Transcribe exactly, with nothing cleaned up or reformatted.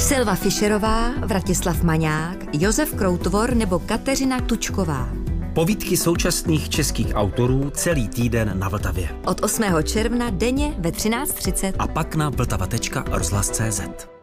Silva Fischerová, Vratislav Maňák, Josef Kroutvor nebo Kateřina Tučková. Povídky současných českých autorů celý týden na Vltavě. Od osmého června denně ve třináct třicet. A pak na vltava tečka rozhlas tečka cé zet.